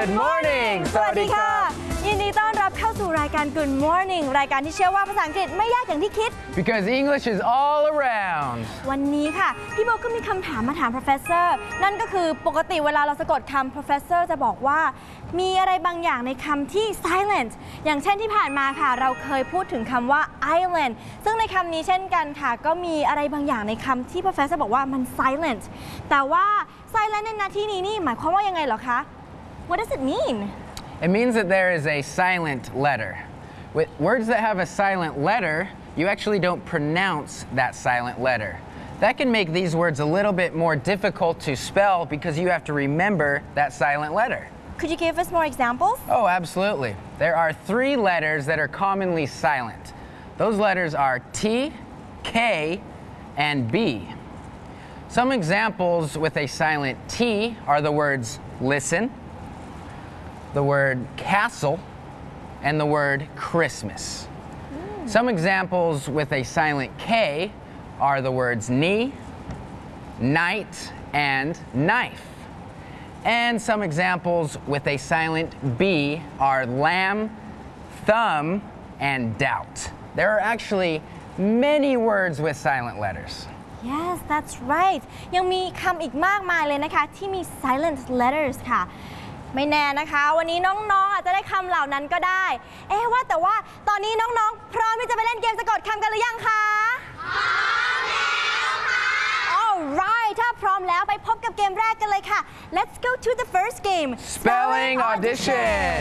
Good morning สวัสดีค่ะยินดีต้อนรับเข้าสู่รายการ Good Morning รายการที่เชื่อว่าภาษาอังกฤษไม่ยากอย่างที่คิด Because English is all around วันนี้ค่ะพี่โบก็มีคำถามมาถาม Professor นั่นก็คือปกติเวลาเราสะกดคำ Professor จะบอกว่ามีอะไรบางอย่างในคำที่ silent อย่างเช่นที่ผ่านมาค่ะเราเคยพูดถึงคำว่า island ซึ่งในคำนี้เช่นกันค่ะก็มีอะไรบางอย่างในคำที่ Professor บอกว่ามัน silent แต่ว่า silent ในที่นี้นี่หมายความว่ายังไงเหรอคะ What does it mean? It means that there is a silent letter. With words that have a silent letter, you actually don't pronounce that silent letter. That can make these words a little bit more difficult to spell because you have to remember that silent letter. Could you give us more examples? Oh, absolutely. There are 3 letters that are commonly silent. Those letters are T, K, and B. Some examples with a silent T are the words listen, the word castle, and the word Christmas. Some examples with a silent K are the words knee, night, and knife. And some examples with a silent B are lamb, thumb, and doubt. There are actually many words with silent letters. Yes, that's right. ยังมีคำอีกมากมายเลยนะคะที่มี silent letters ค่ะไม่แน่นะคะวันนี้น้องๆอาจจะได้คำเหล่านั้นก็ได้ว่าแต่ว่าตอนนี้น้องๆพร้อมที่จะไปเล่นเกมสะกดคำกันหรือยังคะพร้อมแล้วค่ะ Alright ถ้าพร้อมแล้วไปพบกับเกมแรกกันเลยค่ะ Let's go to the first game Spelling Audition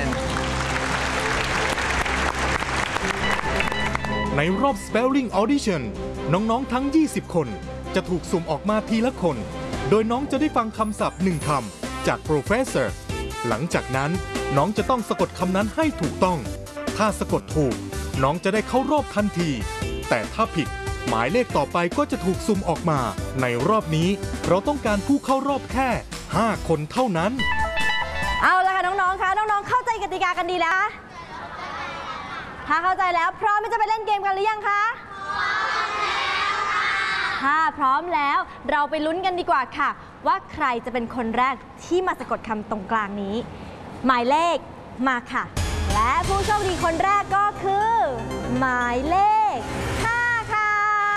ในรอบ Spelling Audition น้องๆทั้ง 20 คนจะถูกสุ่มออกมาทีละคนโดยน้องจะได้ฟังคำศัพท์1คำจาก Professorหลังจากนั้นน้องจะต้องสะกดคำนั้นให้ถูกต้องถ้าสะกดถูกน้องจะได้เข้ารอบทันทีแต่ถ้าผิดหมายเลขต่อไปก็จะถูกสุ่มออกมาในรอบนี้เราต้องการผู้เข้ารอบแค่5 คนเท่านั้นเอาละค่ะน้องๆคะน้องๆเข้าใจกติกากันดีแล้วถ้าเข้าใจแล้วพร้อมที่จะไปเล่นเกมกันหรือยังคะพร้อมแล้วค่ะถ้าพร้อมแล้วเราไปลุ้นกันดีกว่าค่ะว่าใครจะเป็นคนแรกที่มาสะกดคำตรงกลางนี้หมายเลขมาค่ะและผู้โชคดีคนแรกก็คือหมายเลข5ค่ะ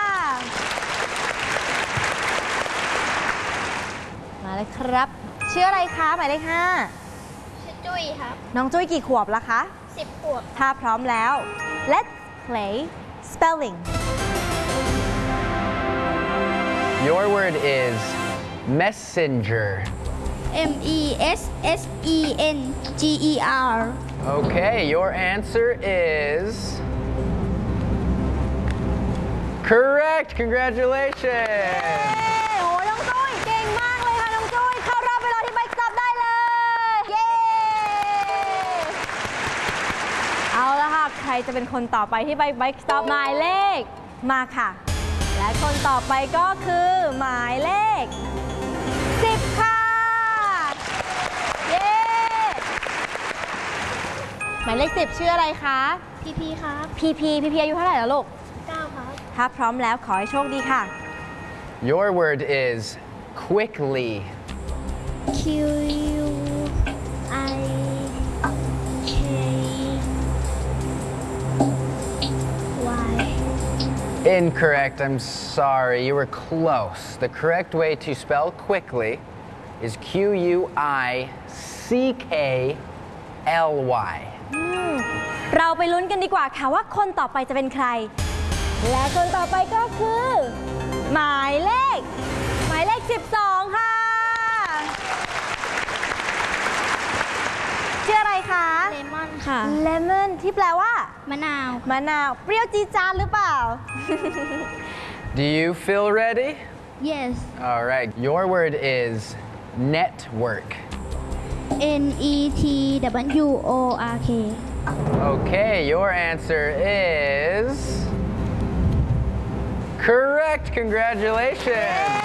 มาเลยครับชื่ออะไรคะหมายเลข5 ชื่อจุ้ยครับน้องจุ้ยกี่ขวบละคะ 10 ขวบถ้าพร้อมแล้ว Let's play spelling Your word is messenger. MESSENGER. Okay, your answer is correct. Congratulations. โอ้น้องจุ้ยเก่งมากเลยค่ะน้องจุ้ยเข้ารอบไปรอที่ Bike Stop ได้เลยเย้เอาละค่ะใครจะเป็นคนต่อไปที่Bike Stop หมายเลขมาค่ะและคนต่อไปก็คือหมายเลข10ค่ะเย้หมายเลข10ชื่ออะไรคะพีครับพีอายุเท่าไหร่แล้วลูก 9ครับถ้าพร้อมแล้วขอให้โชคดีค่ะ Your word is quickly. Incorrect. I'm sorry. You were close. The correct way to spell quickly is QUICKLY. เราไปลุ้นกันดีกว่าค่ะว่าคนต่อไปจะเป็นใครและคนต่อไปก็คือหมายเลข12ค่ะชื่ออะไรคะเลมอนค่ะเลมอนที่แปลว่ามะนาวเปรี้ยวจี๊ดจ๊าดหรือเปล่า Do you feel ready? Yes. All right. Your word is network. NETWORK. Okay, your answer is correct. Congratulations.